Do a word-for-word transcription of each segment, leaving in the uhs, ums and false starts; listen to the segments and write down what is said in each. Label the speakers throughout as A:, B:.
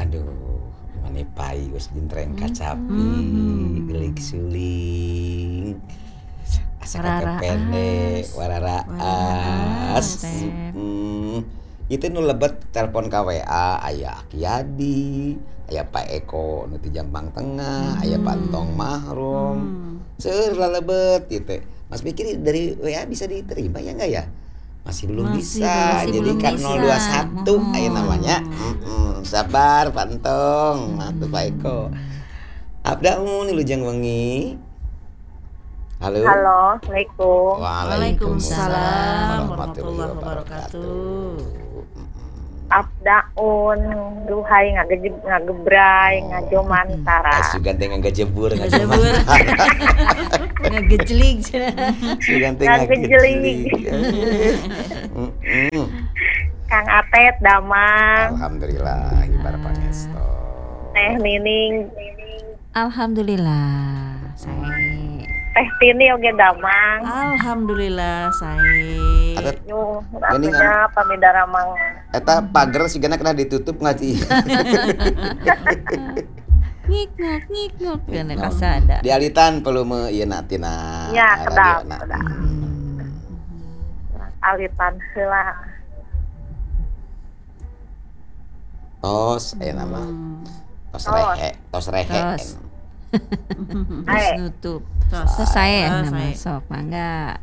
A: Aduh, mani payus jentren kacapi,
B: Hmm.
A: gelik suling. Asa
B: Wararaas.
A: kakepene, wararaas.
B: Wararaas, teh.
A: Mm, itu nu lebet telepon ka W A aya Kiadi, aya Pak Eko nu ti Jampang Tengah, aya Pak Entong Mahrum. Seueur lebet gitu. Mas pikir dari W A bisa diterima ya enggak ya? Masih belum
C: Masih
A: bisa.
C: belum.
B: Masih
A: Jadi
B: belum
A: kan
B: bisa.
A: nol dua satu
B: Mohon.
A: aya namanya. Mm-mm, sabar Pak Entong, atuh Pak Eko. Abdaun Lujeng Wengi. Halo.
D: Halo, Assalamualaikum.
C: Waalaikumsalam warahmatullahi wabarakatuh.
D: Abdaun, duhai ngagejeb ngagebrai, ngajomantara.
A: Eh, sugan teh ngagejebur,
C: Ngajebur.
B: Ngegejling.
A: Sugan teh
D: Ngagejelig.
A: Mm-mm.
D: Kang Atet Damang,
A: Alhamdulillah, ibarat pangesto.
D: Teh Nining,
B: Alhamdulillah. Saya.
D: Teh Tini oge Damang.
C: Alhamdulillah saya.
A: Atet,
D: Nyuh,
A: Geningan.
D: atunya pamidara mang.
A: eta pager sigana kena ditutup ngaji.
B: Ngik ngok ngik ngok kana kasada.
A: Dialitan pelume ieu na tina
D: Ya, kedap,
A: radiona.
D: kedap. Alitan heula.
A: Tos aya nama. Tos
D: Tos.
A: rehe, tos rehe.
B: Tos. Terus
D: Ae.
B: nutup.
C: Tos.
B: Terus saya yang
C: Ah,
B: nama
C: saya.
B: sok mangga.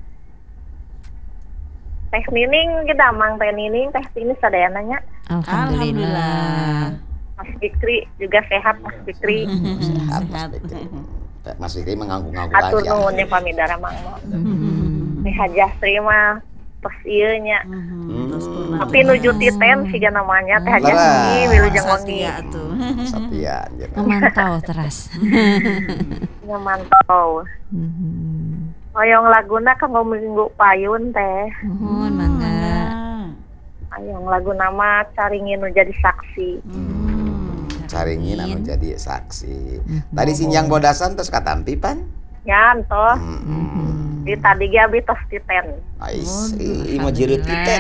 D: Teh Nining ge Damang, Teh Nining, Teh Tini sadaya nanya.
B: Alhamdulillah.
D: Mas Fikri juga sehat, Mas Fikri.
A: Sehat Mas
C: Sehat.
A: Fikri. Mas Fikri mengaku-ngaku
D: Atur
A: aja.
D: nuhun jeung pamidara mang.
B: Hmm.
D: Teh Hajasri mah tos ieu nya.
A: Hmm.
C: Tos purna.
D: Tapi nuju titen siga namanya Teh Hajasri
A: Laras.
D: wilujeng wengi.
C: Satria tuh.
A: Satya gitu.
B: Memantau teras.
D: Nyamantau.
B: Hmm.
D: Hoyong laguna kanggo minggu payun teh.
B: Mohon mangga.
D: Hoyong laguna mah caringin nu jadi saksi.
C: Hmm.
A: Caringin anu jadi saksi.
B: Hmm.
A: Tadi sinjang bodasan terus katampi pan.
D: Nyan toh.
A: Hmm.
D: Di tadi ge abi tos titen.
A: Ais, ih mau jeureu titen.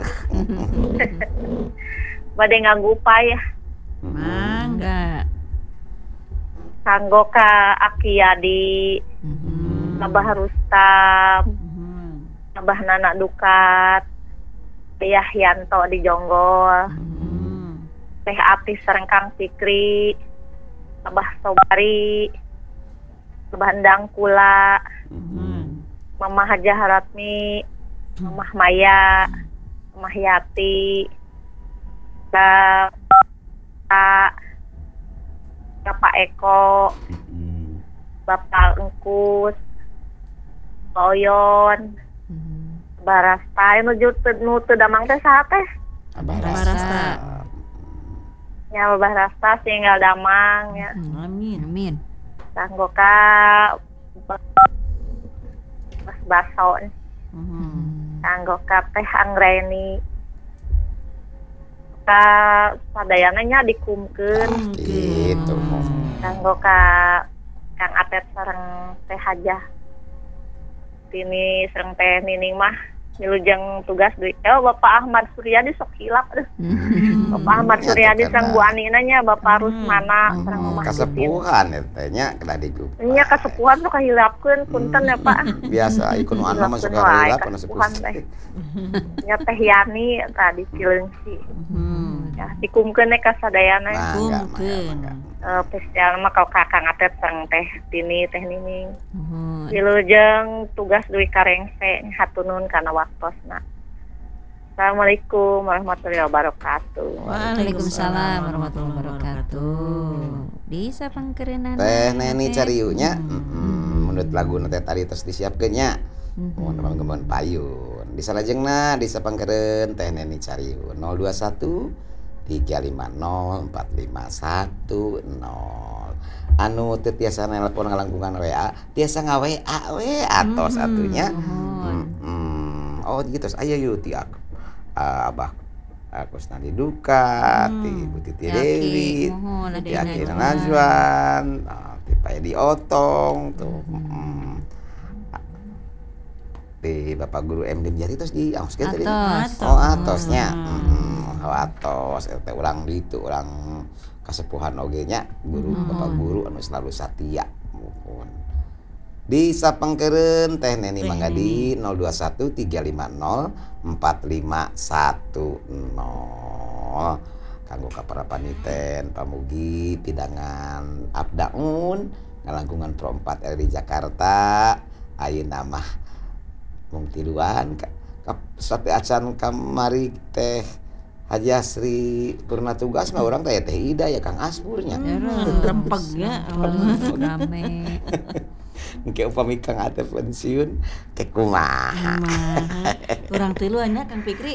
D: Bade ngagupay
C: Mangga.
D: kanggo ka Akiyadi,
B: Hmm.
D: Abah Rustam,
C: Hmm.
D: Abah Nana Dukat, Teh Yahyanto di Jonggol,
C: Hmm.
D: Teh Ati sareng Kang Fikri, Abah Sobari, Abah Endang Kula,
C: Hmm.
D: Mamah Hajah Haratmi, Mamah Maya, Mamah Yati, Kak Kak Bapak Eko,
A: Hmm.
D: Bapak Engkus, Oyon,
B: Hmm.
D: Barasta, nuju teu nu teu damang teh saha teh?
A: Abah
C: Abah
A: Rasta.
C: Rasta.
D: Nya Abah Rasta tinggal damang nya.
C: Amin.
B: Amin.
D: Kanggo ka Mas Baso,
C: Hmm.
D: kanggo ka Teh Anggreni. Ka sadayana nya dikumkeun,
A: Gitu.
D: kanggo ka Kang Atet sareng Teh Hajah. Tini sareng Teh Nining mah milujeng tugas deui. Eh Bapak Ahmad Suryadi sok hilap deh.
B: Hmm.
D: Bapak Ahmad
A: Ya,
D: Suryadi
A: teh
D: sareng
A: kena.
D: Bu Anina nya Bapak Rusmana
B: Hmm.
D: sareng Mamah Titin.
A: Kasepuhan eta nya kena digupay.
D: Nya kasepuhan sok kahilapkeun punten ya Pak.
A: Biasa ikun nu anu masuk
D: Hilapkeun wae,
A: karila anu
D: kasepuhan
A: sepuh.
D: teh. Nya Teh Yani tadi Cileungsi.
C: Hmm.
D: Ya dikumkeun ka sadayana.
A: Nah, enggak,
C: Kumkeun.
A: enggak, enggak.
D: Eh spesial mah ka Kakang Atet sareng Teh Tini Teh Nining.
B: Mohon.
D: Wilujeng tugas duwi karengse hatunun kana waktosna. Assalamualaikum warahmatullahi wabarakatuh.
B: Waalaikumsalam warahmatullahi wabarakatuh. Bisa pangkerenan.
A: Teh Neni Cariunya, mm, menurut lagu nanti tadi terus disiapkeun nya. Mohon teman-teman payun. Di salajengna di sapangkereun Teh Neni Cariu nol dua satu tiga lima nol empat lima satu nol. Anu teu tiasa nelpon ngalangkungan W A, tiasa nga W A we atos atunya. Mm, oh gitu aya yeuh ti ak- ah, Abah aku Kusnadi Duka, ti Ibu Titi
B: Yaki,
A: Dewi,
B: mohon
A: ti
B: ada
A: Aki
B: yang
A: Najwan, ah, ti Pak Edi Otong tuh. Mm. Di Bapak Guru M D Jari terus di Aos tadi.
B: Atos.
A: Oh, atosnya. Mm. Watos eta urang ditu urang kasepuhan oge nya guru bapak guru anu selalu satia muhun. Disapengkeun Teh Neni mangga di nol dua satu tiga lima nol empat lima satu nol. Kanggo para paniten pamugi pidangan Abdaun ngalangkungan Pro empat R di Jakarta ayeuna mah mung tiluan ka, ka sate acan kamari Teh Haji Asri purna tugas mah urang teh Teh Ida ya Kang Aspurnya.
C: Rempegnya
B: rame.
A: Engke upami Kang Atep pensiun teh kumaha.
C: Kurang tilu anya Kang Fikri.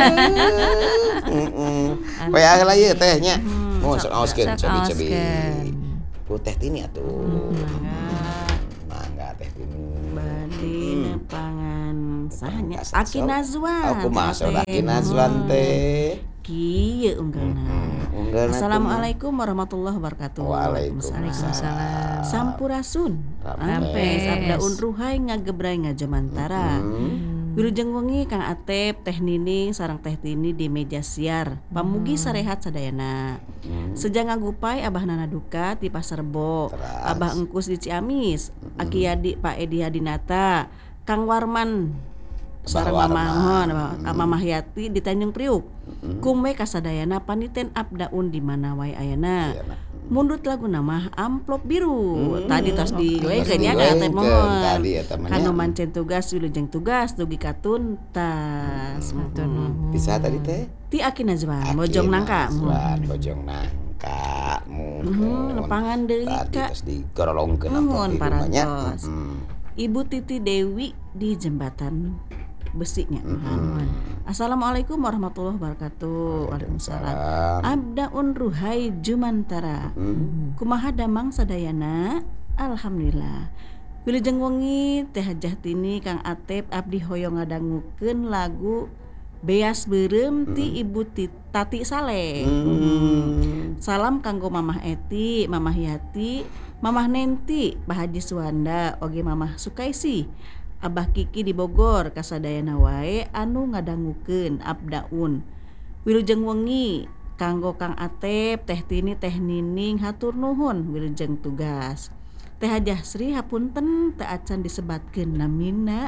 A: Heeh. Poe lah ieu teh nya. Mau sok aoskeun cobi-cobi. Ku teh tini atuh. Mangga teh tini.
C: Badina pangan sahanya Aki Nazwan.
A: Aku masuk Aki Nazwan teh.
C: Kieu unggalna. Assalamualaikum warahmatullahi wabarakatuh.
A: Waalaikumsalam.
C: Sampurasun. Ampes Abdaun Ruhai ngagebrai ngajamantara. Wilujeng wengi Kang Atep, Teh Nining sareng Teh Tini di meja siar. Pamugi sarehat sadayana. Sejang ngagupai Abah Nana Duka di Pasar Rebo. Abah Engkus di Ciamis. Aki Yadi Pak Edi Hadinata. Kang Warman sareng Mamahon, Mamah Yati di Tanjung Priuk. Kume kasadayana paniten Abdaun di mana wae ayana. Mundut lagu nama amplop biru. Tadi tos di wekeun nya Kang Atep mohon.
A: Tadi eta mah.
C: Kanu mancen tugas wilujeng tugas dugi katuntas.
A: Bisa tadi teh?
C: Ti Aki Nazwan Bojong Nangka.
A: Bojong Nangka.
C: Mohon nepangan deui
A: Tadi
C: Kak.
A: tos digorolongkeun amplop di rumahnya.
C: Ibu Titi Dewi di jembatan besinya. Assalamualaikum warahmatullahi wabarakatuh. Waalaikumsalam. Abdaun Ruhai Jumantara. Kumaha damang sadayana? Alhamdulillah. Wilujeng wengi Teh Hajah Tini Kang Atep abdi hoyong ngadangukeun lagu Beas Beureum ti Ibu Tati Saleh. Salam kanggo Mamah Eti, Mamah Yati, Mamah Nenti, Pak Haji Suwanda, oge Mamah Sukaisi. Abah Kiki di Bogor kasadayana wae anu ngadangukeun Abdaun. Wilujeng wengi kanggo Kang Atep, Teh Tini, Teh Nining hatur nuhun wilujeng tugas. Teh Hajah Sri hapunten teu acan disebatkeun namina.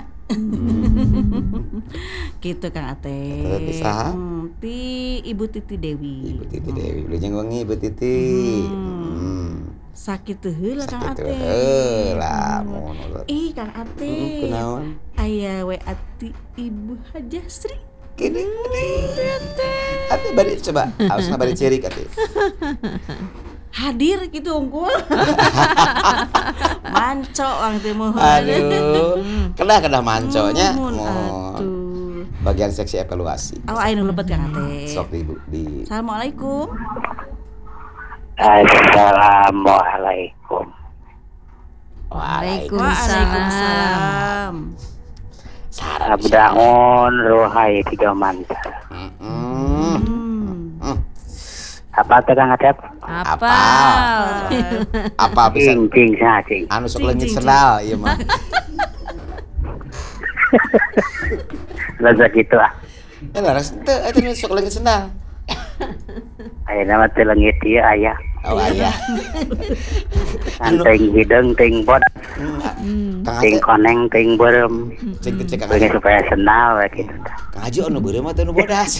C: Gitu Kang Atep. Hmm, ti Ibu Titi Dewi.
A: Ibu Titi Dewi. Wilujeng wengi Ibu Titi.
C: Sakit teu heula Kang Atep.
A: Sakit heula mun.
C: Ih Kang Atep.
A: Kunaon?
C: Aya we ati Ibu Hajah Sri.
A: Gini gini. Ati bari coba, harusna bari cirik ati.
C: Hadir gitu unggul. Manco orang teh mohon.
A: Aduh. Kedah kedah manconya.
C: Mohon
A: atuh. Bagian seksi evaluasi.
C: Oh aya nu lebet Kang Atep.
A: Sok di, di.
C: Assalamualaikum.
E: Assalamualaikum.
C: Waalaikumsalam.
E: Abdaun Ruhai tiga mantar.
A: Heeh.
E: Apa teh Kang Atep?
B: Apa?
A: Apa bisa
E: Cing cing cing.
A: anu sok leungit sendal ieu mah.
E: Laza gitu ah.
A: Ya laras teu eta nu sok leungit sendal.
E: Ayeuna mah teu leungit ieu aya.
A: Oh aya.
E: Anteng hideung ting bot,
A: Kang
E: ting
A: Haji,
E: koneng ting beureum.
A: cek cek Kang
E: Pengen
A: Haji.
E: supaya senal we kitu tah.
A: Kang Haji anu beureum mah teu nu bodas.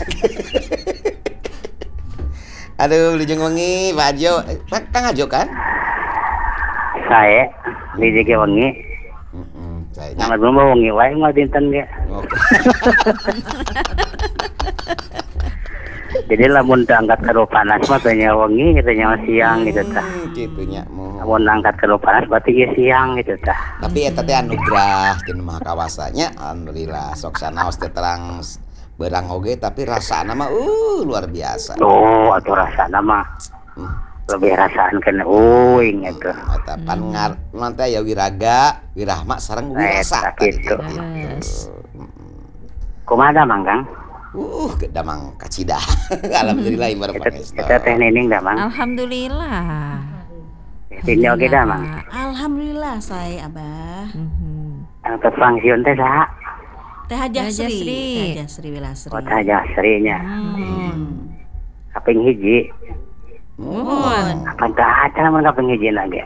A: Aduh, wilujeng wengi Pak Hajo. Kang Hajo kan?
E: Sae di jege wengi.
A: Heeh, saya
E: Nama belum wengi wae mah dinten ge. Jadi lamun angkat ke panas mah teh nya wengi gitu nya siang gitu tah.
A: Kitu nya moh.
E: Lamun angkat ke panas berarti ieu siang gitu tah.
A: Tapi eta teh anugerah tinu Maha Kawasanya. Alhamdulillah sok sanaos teh terang berang oge tapi rasana mah uh luar biasa.
E: Oh, atuh rasana mah
A: Hmm.
E: lebih rasaan kena uing itu.
A: Eta pangar nanti aya wiraga, wirahma sareng wirasa.
E: Eta kitu.
B: Yes.
E: Kumaha Mang Kang?
A: Uh, damang kacida. Alhamdulillah ibar
E: Eta
A: pangesta.
E: eta teh Nining dah Mang.
B: Alhamdulillah.
E: Ini oge dah Mang.
C: Alhamdulillah saya Abah.
B: Mhm.
E: Anu teh pangsiun teh saha?
C: Teh Hajah
B: Hajah
C: Sri.
B: Sri.
C: Teh Hajah Sri Wilasri.
E: Oh, teh Jasri nya.
C: Hmm.
E: kaping hiji.
B: Muhun.
E: Apa dahaca mun kaping hiji lagi.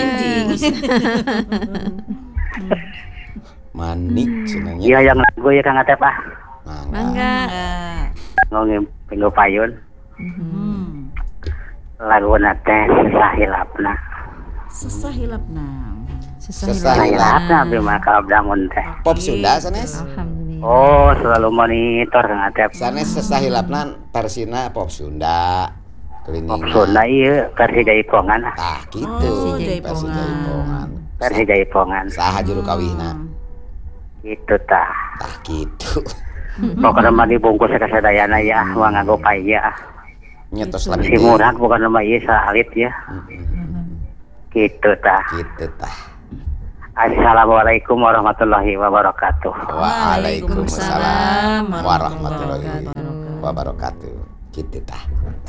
A: Manik cenanya.
E: Iya yang lagu ya Kang Atep ah.
A: Mangga.
B: Mangga.
E: Ngomongin Pinggo Payun.
C: Hmm.
E: Lagu teh Sesah Hilapna.
C: Sesah hilapna.
B: Susah
A: Sesah
E: Sesah
A: hilap.
E: Hilapna abdi mah kalabdangun teh.
A: Pop Sunda sanes.
B: Alhamdulillah.
E: Oh, selalu monitor Kang Atep.
A: Sanes sesah hilapna versina pop Sunda. Kliningan.
E: Pop Sunda ieu versi Jaipongan.
A: Tah gitu.
C: Oh,
A: versi
C: Jaipongan.
A: Jaipongan.
E: Versi Jaipongan.
A: Saha juru kawihna?
E: Gitu tah.
A: Tah gitu.
E: Pokoknya mah dibungkus ka sadayana ya, mah nganggo paya.
A: Nyetos
E: Si
A: lagi.
E: murah bukan nama ieu salit ya. Gitu tah.
A: Gitu tah.
E: Assalamualaikum warahmatullahi wabarakatuh.
A: Waalaikumsalam warahmatullahi wabarakatuh. Gitu tah.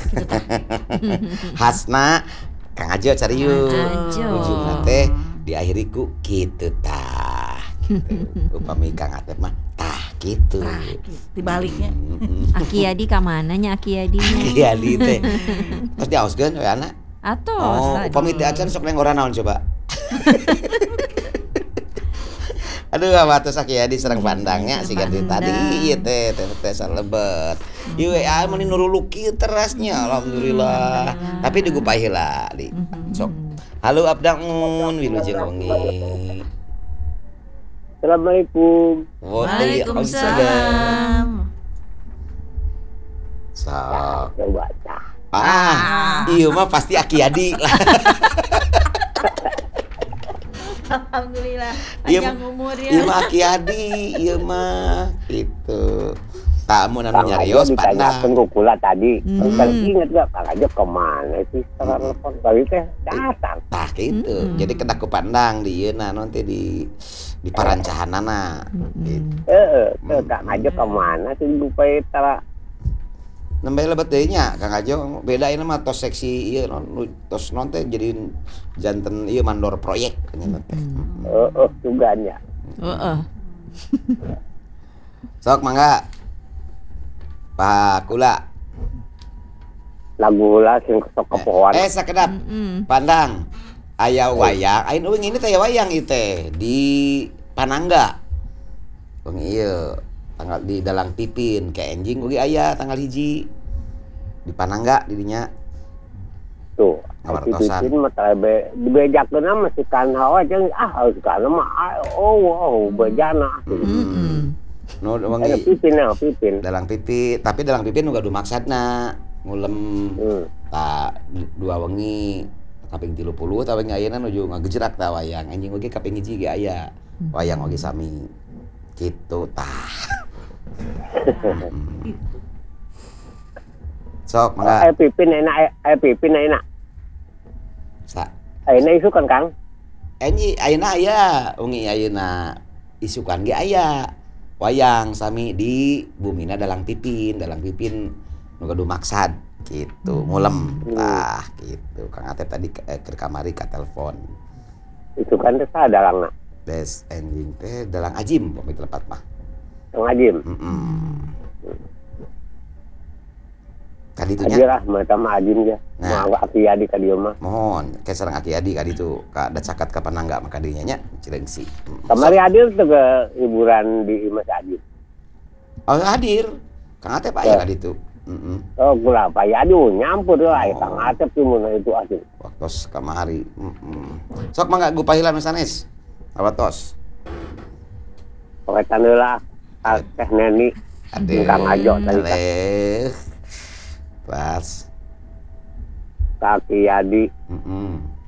A: Hasna Kang Ajo cariu.
B: Ajo.
A: Ujungna teh diakhiri ku kitu tah. Gitu. Upami Kang Atep mah tah gitu.
C: Dibaliknya.
A: Mm-mm.
B: Aki Adi ka mananya Aki Adinya?
A: Iya di teh. Terus diaoskeun we anak.
B: Atos.
A: Oh,
B: tadi.
A: upami teh acan sok neng ora naon coba. Aduh, watos Aki Adi serang pandangnya si ganti tadi ieu teh teh teh salebet. Ieu we ah meni nuruluki terasnya alhamdulillah. Tapi digupah heula di. Sok. Halo Abdangun wilujeng wengi.
E: Assalamualaikum.
B: Waalaikumsalam.
A: Sok.
E: Coba tah.
A: Ah, iya mah pasti Aki Adi lah.
B: Alhamdulillah.
A: Iya,
B: Panjang umur
A: Iya
B: ya.
A: mah Aki Adi, iya mah gitu. Tak mau nanu nyarios pandang.
E: Ditanyakeun ku kula tadi.
B: Hmm.
E: Kan inget gak Kang Ajo kemana sih setelah telepon kali teh datang.
A: Tah gitu. Jadi kedak ku pandang di ieu na nanti di di parancahanana. Gitu.
E: Heeh, teu Kang Ajo kemana sih lupa tara.
A: Nembe lebet deui nya Kang Ajo beda ieu mah tos seksi ieu non tos non teh jadi janten ieu mandor proyek nya teh.
E: Heeh, tuganya.
B: Heeh.
A: Sok mangga. Pak Kula.
E: Lagu lah sing sok kepohoan.
A: Eh sakedap.
B: Mm-mm.
A: Pandang aya wayang, ain euing ini teh aya wayang ieu teh di Panangga. Wong ieu tanggal di Dalang Pipin ke enjing oge aya tanggal hiji di Panangga di dinya.
E: Tuh,
A: Ngawartosan.
E: Pipin mah tara be dibejakeun mah si Kanhawa jeung ah kana mah ah, oh wow bejana.
B: Mm-mm.
A: No
E: Ada
A: wangi
E: Pipin nah Pipin.
A: Dalang Pipin, tapi Dalang Pipin nu gaduh maksudna ngulem
E: Hmm.
A: ta dua wengi kaping tilu puluh ta wengi ayeuna nuju ngagejrak ta wayang enjing oge kaping hiji ge aya. Wayang oge sami. Kitu tah. Sok mangga.
E: Eh Pipin enak eh Pipin enak.
A: Sa
E: Enak isu kan Kang?
A: enji ayeuna aya, ungi ayeuna isukan ge aya. Wayang sami di Bumina Dalang Pipin, Dalang Pipin nu gaduh maksad gitu, ngulem. Tah gitu. Kang Atep tadi ke, eh, ke kamari ka telepon.
E: Isu kan teh sadalangna.
A: Des enjing teh Dalang Ajim pamit lepat mah.
E: Kang Ajim.
A: Heeh. Kadi tuh nya.
E: Adirah mata mah Ajim ya.
A: Nah.
E: Mah aki adi ka dieu mah.
A: Mohon ke sareng Aki Adi kadi tuh ka da cakat ka Panangga mah kadinya nya Cileungsi. Mm.
E: Kamari hadir tuh ke hiburan di Mas Ajim.
A: Oh hadir. Kang Atep aya kadi tuh. Heeh.
E: Oh kula apa ya aduh nyampur lah
A: Oh.
E: Kang Atep tuh mun itu Ajim.
A: Waktos kamari. Heeh. Sok mangga gupahilan sanes. Awatos.
E: Paketan heula ka Teh Neni.
A: Ade.
E: Kang Ajo tadi kan.
A: Aleh. Pas.
E: Kaki Adi,
A: Heeh.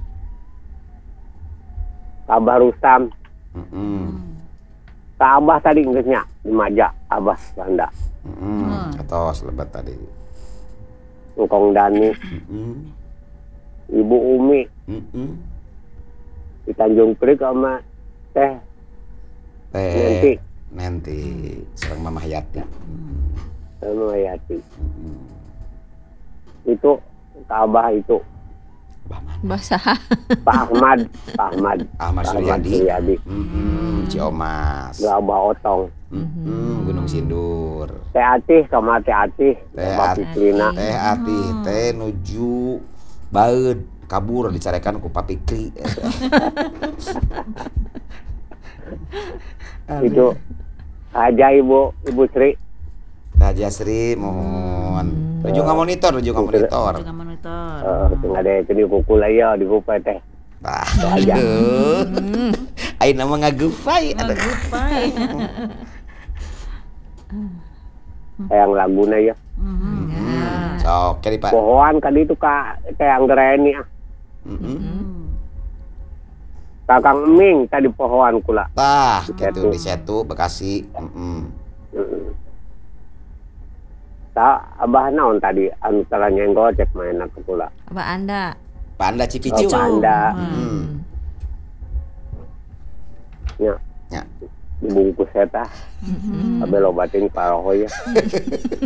E: Abah Rustam,
A: Heeh.
E: Ka Abah tadi geus nya di Maja, Abah Banda,
A: Heeh. Atos lebat tadi.
E: Engkong Dani,
A: Heeh.
E: Ibu Umi
A: Heeh.
E: di Tanjung Priok sama Teh Nanti
A: Teh nanti sareng Mama Hayati.
E: sama Yati.
A: Heeh.
E: Itu Ka Abah itu
A: Bah man.
B: Basah.
E: Pak Ahmad, Pak Ahmad,
A: Ahmad
E: Pak
A: Suryadi.
E: Suryadi,
A: Heeh. Ciomas.
E: Ka Abah Otong.
A: Mm-mm, Gunung Sindur.
E: Teh Atih sama Teh Atih.
A: Teh
E: Bapak
A: Atih.
E: Fikrina.
A: Teh Atih teh nuju baeud kabur dicarekan ku Pak Fikri.
E: Itu aja Ibu, Ibu Sri.
A: Haji Asri mohon. Nuju ngamonitor, nuju ngamonitor.
C: Juga monitor.
E: Eh, teu ngade teu dipukul aya di kupe teh.
A: Tah.
E: aja.
A: Ayeuna mah ngageupai atuh.
C: Ngagupai.
E: Yang laguna ya.
A: Hmm, Sok, kali Pak.
E: Pohoan kali itu Kak teh anggreni ah.
A: Mm-mm.
E: Kakang Eming tadi pohoan kula.
A: Tah,
E: Setu.
A: gitu di Setu Bekasi. Mm-mm.
E: Heeh. Tak abah naon tadi anu tara nyenggol cek mainan ke kula.
B: Apa Anda?
A: Pak Anda Cipicu.
E: Oh, Pak Anda.
A: Mm.
E: Ya.
A: Ya.
E: Dibungkus eta. Abe lobatin paroho ya.